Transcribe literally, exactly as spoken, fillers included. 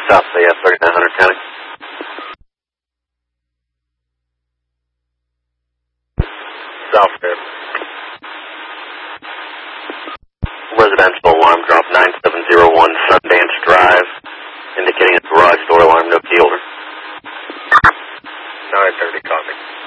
South Bay F thirty-nine hundred County. South Bay. Residential alarm drop nine seven zero one Sundance Drive, indicating a garage door alarm, no key holder. nine thirty, copy.